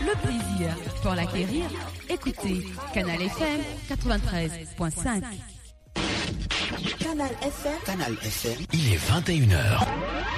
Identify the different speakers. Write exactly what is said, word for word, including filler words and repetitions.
Speaker 1: le plaisir pour l'acquérir. Écoutez Canal F M quatre-vingt-treize point cinq.
Speaker 2: Canal F M.
Speaker 3: Canal F M.
Speaker 4: Il est vingt et une heures.